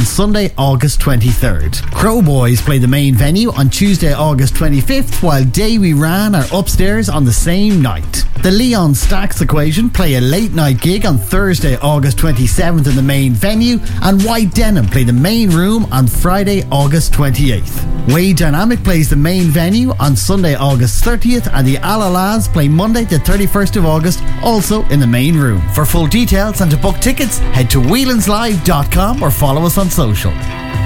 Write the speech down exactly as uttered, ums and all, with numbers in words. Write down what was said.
on Sunday, August twenty-third. Crow Boys play the main venue on Tuesday, August twenty-fifth, while Day We Ran are upstairs on the same night. The Leon Stacks Equation play a late night gig on Thursday, August twenty-seventh in the main venue, and White Denim play the main room on Friday, August twenty-eighth. Wade Dynamic plays the main venue on Sunday, August thirtieth, and the Alalaz play Monday, the thirty-first of August, also in the main room. For full details and to book tickets, head to whelands live dot com or follow us on social.